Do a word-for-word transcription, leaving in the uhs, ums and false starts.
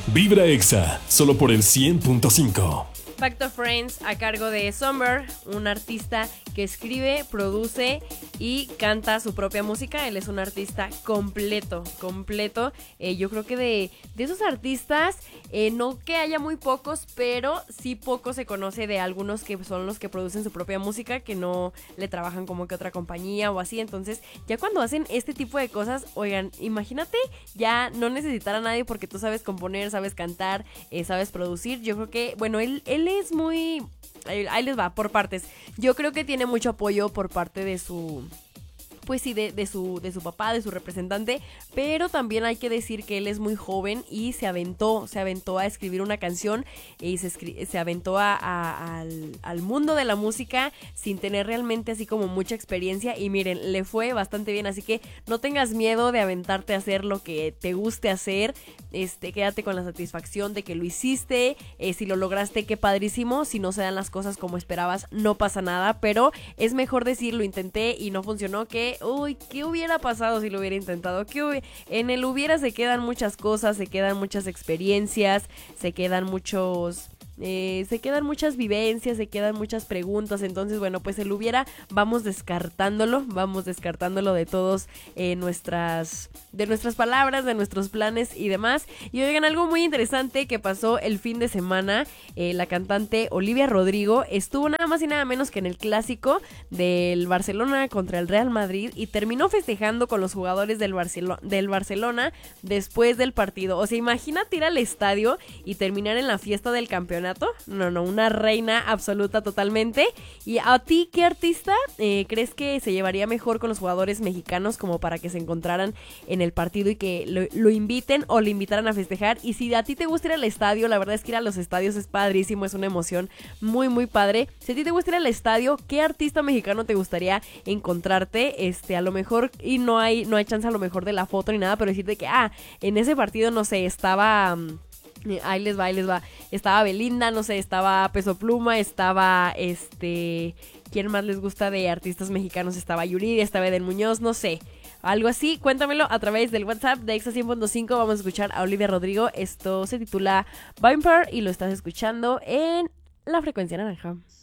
Vibra Exa, solo por el cien punto cinco. Fact of Friends a cargo de Summer, un artista que escribe, produce y canta su propia música. Él es un artista completo, completo. Eh, yo creo que de, de esos artistas, eh, no que haya muy pocos, pero sí poco se conoce de algunos que son los que producen su propia música, que no le trabajan como que otra compañía o así. Entonces, ya cuando hacen este tipo de cosas, oigan, imagínate ya no necesitar a nadie porque tú sabes componer, sabes cantar, eh, sabes producir. Yo creo que, bueno, él, él es muy... Ahí les va, por partes. Yo creo que tiene mucho apoyo por parte de su... Pues sí, de, de, su, de su papá, de su representante, pero también hay que decir que él es muy joven y se aventó, se aventó a escribir una canción y se, escri- se aventó a, a, al, al mundo de la música sin tener realmente así como mucha experiencia y miren, le fue bastante bien, así que no tengas miedo de aventarte a hacer lo que te guste hacer, este, quédate con la satisfacción de que lo hiciste, eh, si lo lograste, qué padrísimo, si no se dan las cosas como esperabas, no pasa nada, pero es mejor decir lo intenté y no funcionó que uy, ¿qué hubiera pasado si lo hubiera intentado? ¿Qué hubi- en el hubiera se quedan muchas cosas, se quedan muchas experiencias, se quedan muchos... Eh, se quedan muchas vivencias, se quedan muchas preguntas. Entonces, bueno, pues el hubiera vamos descartándolo, vamos descartándolo de todos eh, nuestras, de nuestras palabras, de nuestros planes y demás. Y oigan, algo muy interesante que pasó el fin de semana, eh, la cantante Olivia Rodrigo estuvo nada más y nada menos que en el clásico del Barcelona contra el Real Madrid y terminó festejando con los jugadores del, Barcelo- del Barcelona después del partido. O sea, imagínate ir al estadio y terminar en la fiesta del campeonato. No, no, una reina absoluta totalmente. ¿Y a ti qué artista eh, crees que se llevaría mejor con los jugadores mexicanos como para que se encontraran en el partido y que lo, lo inviten o le invitaran a festejar? Y si a ti te gusta ir al estadio, la verdad es que ir a los estadios es padrísimo, es una emoción muy muy padre. Si a ti te gusta ir al estadio, ¿qué artista mexicano te gustaría encontrarte? Este, a lo mejor, y no hay, no hay chance a lo mejor de la foto ni nada, pero decirte que, ah, en ese partido, no sé, estaba... Um, Ahí les va, ahí les va. Estaba Belinda, no sé, estaba Peso Pluma, estaba este... ¿Quién más les gusta de artistas mexicanos? Estaba Yuridia, estaba Eden Muñoz, no sé. Algo así, cuéntamelo a través del WhatsApp de Exa cien punto cinco. Vamos a escuchar a Olivia Rodrigo. Esto se titula Vampire y lo estás escuchando en La Frecuencia Naranja.